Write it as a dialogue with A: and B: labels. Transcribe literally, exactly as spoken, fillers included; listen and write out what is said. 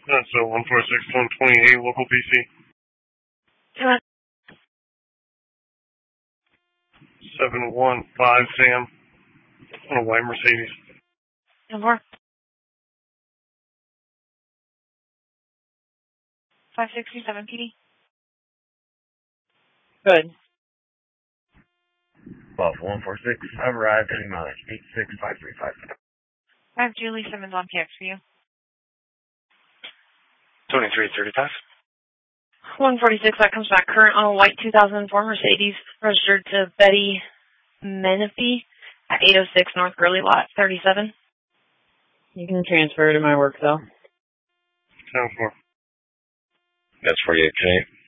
A: That's uh, one four six one twenty-eight, local P C.
B: Come on.
A: seven one five Sam on a white Mercedes.
B: ten four. five sixty-seven P D. Good.
C: twelve one four six, I've arrived, heading mileage eight six five three five.
B: I have Julie Simmons on P X for you.
D: twenty-three thirty-five.
B: one forty-six, that comes back current on a white two thousand four Mercedes, registered to Betty Menifee at eight oh six North Gurley, lot thirty-seven. You can transfer to my work, though.
A: ten four.
D: That's forty-eight K.